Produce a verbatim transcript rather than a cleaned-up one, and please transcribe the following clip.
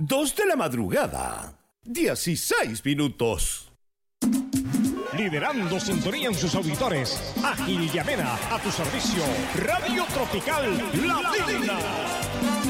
Dos de la madrugada, dieciséis minutos. Liderando sintonía en sus auditores. Ágil y amena a tu servicio. Radio Tropical La Digna.